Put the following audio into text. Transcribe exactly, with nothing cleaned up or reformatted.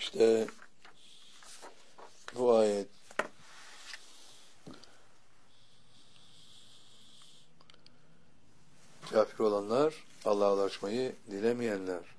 İşte bu ayet kafir olanlar, Allah'a ulaşmayı dilemeyenler.